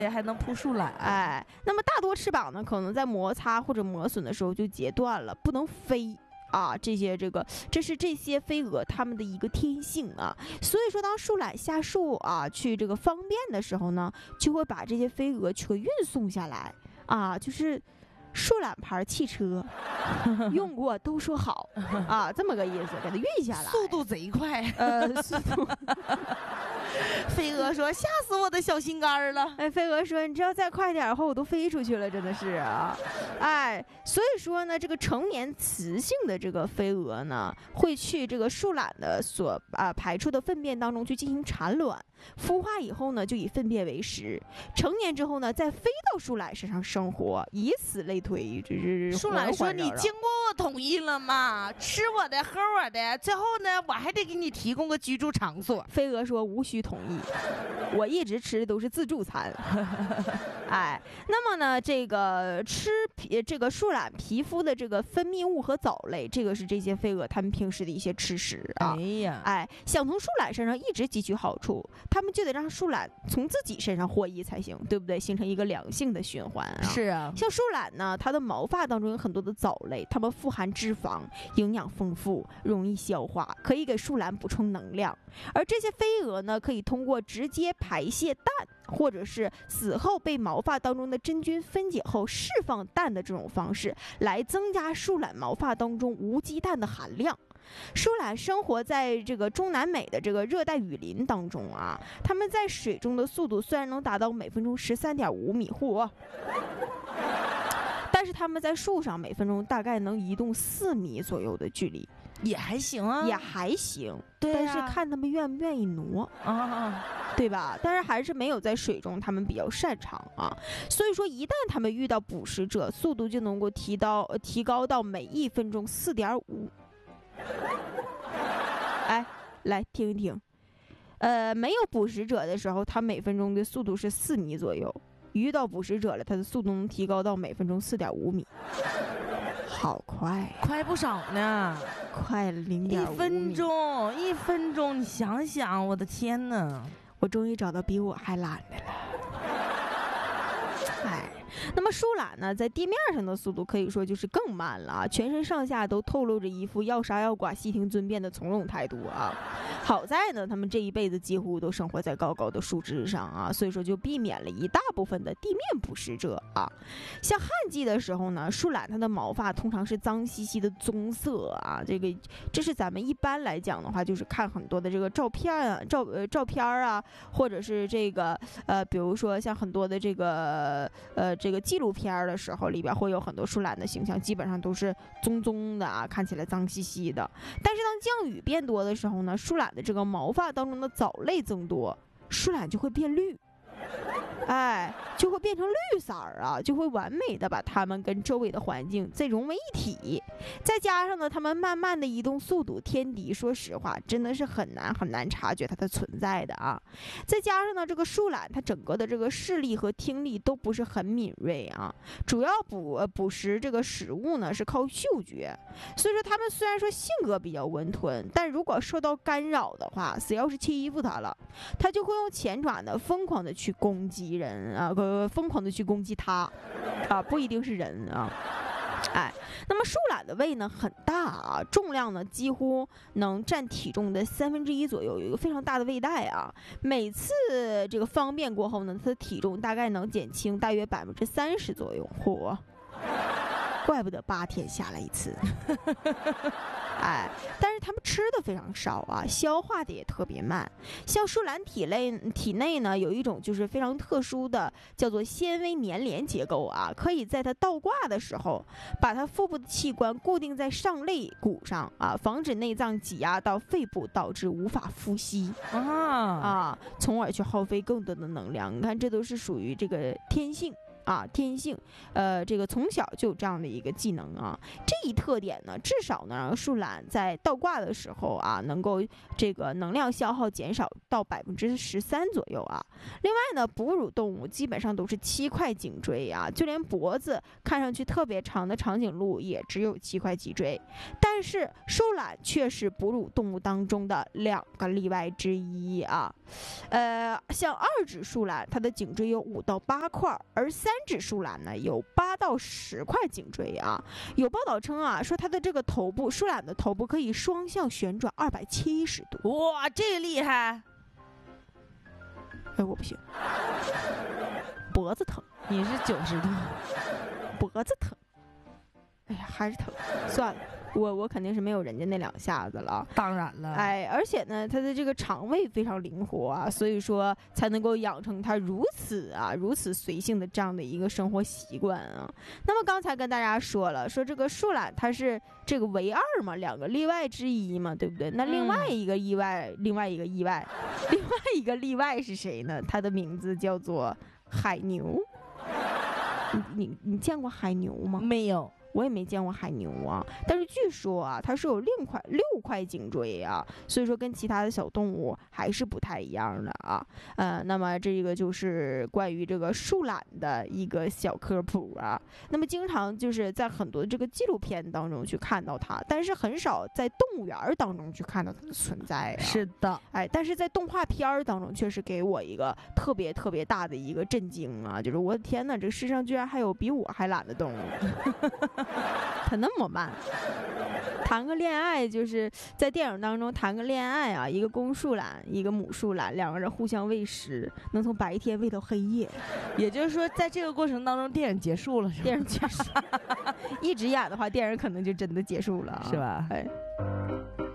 还能扑树懒。 哎，那么大多翅膀呢，可能在摩擦或者磨损的时候就截断了，不能飞。啊，这是这些飞蛾它们的一个天性啊，所以说当树懒下树啊去这个方便的时候呢，就会把这些飞蛾全运送下来啊，就是树懒牌汽车，用过都说好啊，这么个意思，给它运下来， 速度贼快。 速度。 飞蛾说：“吓死我的小心肝了。” 哎，飞蛾说：“你知道再快点后我都飞出去了，真的是啊。”哎，所以说呢，这个成年雌性的这个飞蛾呢，会去这个树懒的排出的粪便当中去进行产卵，孵化以后呢，就以粪便为食。成年之后呢，再飞到树懒身上生活，以此类推，这是树懒说：“你经过我同意了吗？吃我的，喝我的，最后呢，我还得给你提供个居住场所。” 飞蛾说：“无需同意，我一直吃的都是自助餐。”哎，那么呢，这个这个树懒皮肤的这个分泌物和藻类，这个是这些飞蛾它们平时的一些吃食啊。 哎呀， 哎，想从树懒身上一直汲取好处，他们就得让树懒从自己身上获益才行，对不对？形成一个良性的循环啊。 是啊， 像树懒呢，它的毛发当中有很多的藻类，它们富含脂肪，营养丰富，容易消化，可以给树懒补充能量。而这些飞蛾呢，可以通过直接排泄氮，或者是死后被毛发当中的真菌分解后释放氮的这种方式，来增加树懒毛发当中无机氮的含量。树懒生活在这个中南美的这个热带雨林当中啊，它们在水中的速度虽然能达到每分钟13.5米，但是它们在树上每分钟大概能移动4米左右的距离， 也还行啊， 也还行。 对啊， 但是看他们愿不愿意挪啊， 对吧？但是还是没有在水中他们比较擅长啊。所以说，一旦他们遇到捕食者，速度就能够提高到每1分钟4.5。哎，来听一听，没有捕食者的时候，它每分钟的速度是4米左右。遇到捕食者了，它的速度能提高到每分钟4.5米，好快， 快不少呢， 快了0.5米。 1分钟，你想想，我的天哪！ 我终于找到比我还懒的了。哎，那么树懒呢，在地面上的速度可以说就是更慢了啊，全身上下都透露着一副要杀要剐、悉听尊便的从容态度啊。好在呢，他们这一辈子几乎都生活在高高的树枝上啊，所以说就避免了一大部分的地面捕食者啊。像旱季的时候呢，树懒它的毛发通常是脏兮兮的棕色啊，这是咱们一般来讲的话，就是看很多的这个照片啊，或者是这个比如说像很多的这个纪录片的时候，里边会有很多树懒的形象，基本上都是棕棕的啊，看起来脏兮兮的。但是当降雨变多的时候呢，树懒的这个毛发当中的藻类增多，树懒就会变绿。哎，就会变成绿色啊，就会完美的把它们跟周围的环境再融为一体。再加上呢，它们慢慢的移动速度，天敌说实话真的是很难察觉它的存在的啊。再加上呢，这个树懒它整个的这个视力和听力都不是很敏锐啊，主要捕食这个食物呢是靠嗅觉。所以说它们虽然说性格比较温吞，但如果受到干扰的话，谁要是欺负它了，它就会用前爪呢疯狂的去攻击人啊，疯狂的去攻击它啊，不一定是人啊。哎，那么树懒的胃呢很大啊，重量呢几乎能占体重的1/3左右，有一个非常大的胃袋啊。每次这个方便过后呢，它的体重大概能减轻大约30%左右。嚯，怪不得8天下来一次。哎，但是它们吃的非常少啊，消化的也特别慢。像树懒体内呢有一种就是非常特殊的叫做纤维粘连结构啊，可以在它倒挂的时候把它腹部的器官固定在上肋骨上啊，防止内脏挤压到肺部，导致无法呼吸从而去耗费更多的能量。你看，这都是属于这个天性啊，天性，这个从小就有这样的一个技能啊。这一特点呢，至少呢让树懒在倒挂的时候啊，能够这个能量消耗减少到13%左右啊。另外呢，哺乳动物基本上都是7块颈椎啊，就连脖子看上去特别长的长颈鹿也只有7块脊椎。但是树懒却是哺乳动物当中的2个例外之一啊。像2指树懒，它的颈椎有5到8块，而3指树懒呢有8到10块颈椎啊。有报道称啊，说它的这个头部，树懒的头部可以双向旋转270度。 哇，这个厉害！ 哎，我不行，脖子疼， 你是90度， 脖子疼。哎呀，还是疼，算了。我肯定是没有人家那2下子了， 当然了， 哎，而且呢，它的这个肠胃非常灵活啊，所以说才能够养成它如此随性的这样的一个生活习惯啊。那么刚才跟大家说了，说这个树懒它是这个唯2嘛，2个例外之一嘛，对不对？那另外一个意外，另外一个例外是谁呢？它的名字叫做海牛。你见过海牛吗？ 没有。 我也没见过海牛啊，但是据说啊，它是有6块颈椎啊，所以说跟其他的小动物还是不太一样的啊。那么这个就是关于这个树懒的一个小科普啊。那么经常就是在很多这个纪录片当中去看到它，但是很少在动物园当中去看到它的存在啊。 是的， 哎，但是在动画片当中，确实给我一个特别大的一个震惊啊！就是我的天哪，这世上居然还有比我还懒的动物。它那么慢，谈个恋爱就是在电影当中谈个恋爱啊，一个公树懒，一个母树懒，2个人互相喂食，能从白天喂到黑夜。 也就是说，在这个过程当中，电影结束了，是吧？ 电影结束，一直演的话，电影可能就真的结束了， 是吧？ 哎。